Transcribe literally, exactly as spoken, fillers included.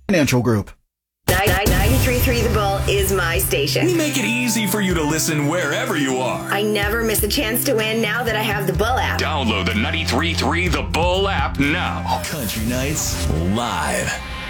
Financial Group. ninety-three point three The Bull is my station. We make it easy for you to listen wherever you are. I never miss a chance to win now that I have the Bull app. Download the ninety-three point three The Bull app now. Country Nights Live.